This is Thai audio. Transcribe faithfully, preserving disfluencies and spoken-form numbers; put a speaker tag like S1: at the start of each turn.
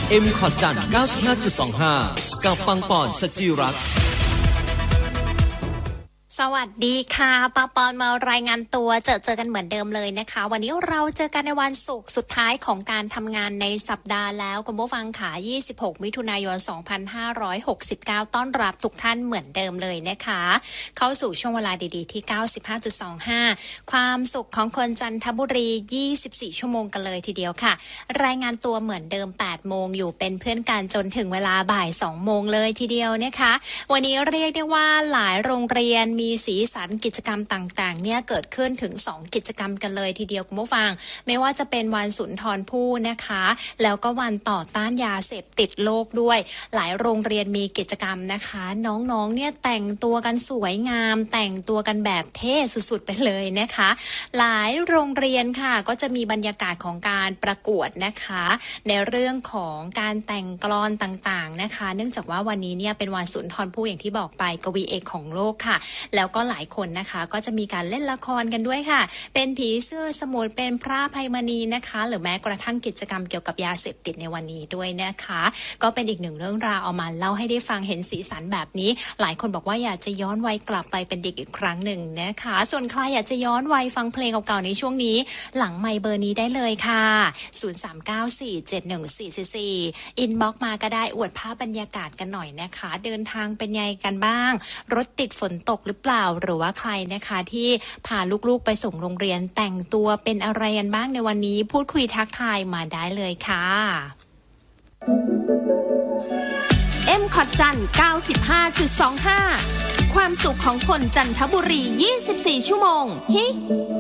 S1: เอ็ม คอร์ดจัน เก้าสิบห้าจุดสองห้า กับปังปอนสจิรัตน์
S2: สวัสดีค่ะปาปอนมารายงานตัวเจอเจอกันเหมือนเดิมเลยนะคะวันนี้เราเจอกันในวันศุกร์สุดท้ายของการทำงานในสัปดาห์แล้วคุณผู้ฟังค่ะยี่สิบหกมิถุนายนสองพันห้าร้อยหกสิบเก้าต้อนรับทุกท่านเหมือนเดิมเลยนะคะเข้าสู่ช่วงเวลาดีๆที่ เก้าสิบห้าจุดสองห้า ความสุขของคนจันทบุรียี่สิบสี่ชั่วโมงกันเลยทีเดียวค่ะรายงานตัวเหมือนเดิมแปดโมงอยู่เป็นเพื่อนกันจนถึงเวลาบ่ายสองโมงเลยทีเดียวนะคะวันนี้เรียกได้ว่าหลายโรงเรียนมีสีสันกิจกรรมต่างๆเนี่ยเกิดขึ้นถึงสองกิจกรรมกันเลยทีเดียวคุณผู้ฟังไม่ว่าจะเป็นวันสุนทรภู่นะคะแล้วก็วันต่อต้านยาเสพติดโลกด้วยหลายโรงเรียนมีกิจกรรมนะคะน้องๆเนี่ยแต่งตัวกันสวยงามแต่งตัวกันแบบเท่สุดๆไปเลยนะคะหลายโรงเรียนค่ะก็จะมีบรรยากาศของการประกวดนะคะในเรื่องของการแต่งกลอนต่างๆนะคะเนื่องจากว่าวันนี้เนี่ยเป็นวันสุนทรภู่อย่างที่บอกไปกวีเอกของโลกค่ะแล้วก็หลายคนนะคะก็จะมีการเล่นละครกันด้วยค่ะเป็นผีเสื้อสมุทรเป็นพระอภัยมณีนะคะหรือแม้กระทั่งกิจกรรมเกี่ยวกับยาเสพติดในวันนี้ด้วยนะคะก็เป็นอีกหนึ่งเรื่องราวเอามาเล่าให้ได้ฟังเห็นสีสันแบบนี้หลายคนบอกว่าอยากจะย้อนวัยกลับไปเป็นเด็กอีกครั้งหนึ่งนะคะส่วนใครอยากจะย้อนวัยฟังเพลงเก่าๆในช่วงนี้หลังไมค์เบอร์นี้ได้เลยค่ะศูนย์ สาม เก้า สี่ เจ็ด หนึ่ง สี่ สี่ สี่อินบ็อกซ์มาก็ได้อวดภาพบรรยากาศกันหน่อยนะคะเดินทางเป็นไงกันบ้างรถติดฝนตกหรือเปล่าหรือว่าใครนะคะที่พาลูกๆไปส่งโรงเรียนแต่งตัวเป็นอะไรกันบ้างในวันนี้พูดคุยทักทายมาได้เลยค่ะ
S3: เอ็ม คอร์ดจัน เก้าสิบห้าจุดสองห้า ความสุขของคนจันทบุรียี่สิบสี่ชั่วโมงฮิ